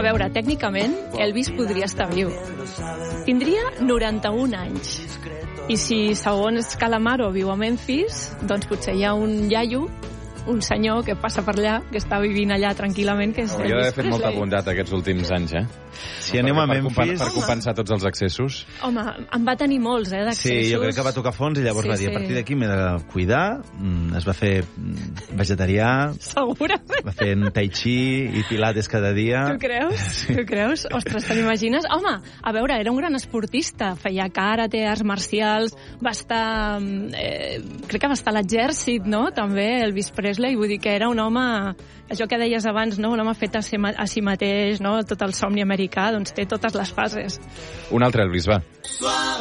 veure, tècnicament, Elvis podria estar viu. Tindria 91 anys. I si, segons Calamaro, viu a Memphis, doncs potser hi ha un iaio, un senyor que passa per allà, que està vivint allà tranquil·lament, que és Hauria d'haver fet molta bondat aquests últims anys, Si anem a Memphis... Per compensar tots els excessos. Home, en va tenir molts, d'accessos. Sí, jo crec que va tocar fons i llavors va dir, a partir d'aquí m'he de cuidar. Es va fer vegetarià. Segurament. Va fer tai chi i pilates cada dia. Tu creus? Sí. Tu creus? Ostres, te l'imagines? Home, a veure, era un gran esportista. Feia karate, arts marcials, va estar... crec que va estar a l'exèrcit, no?, també, Elvis Presley. Vull dir que era un home... Això que deies abans, no?, un home fet a si mateix, no?, tot el somni americà, doncs té totes les fases. Un altre Elvis, va.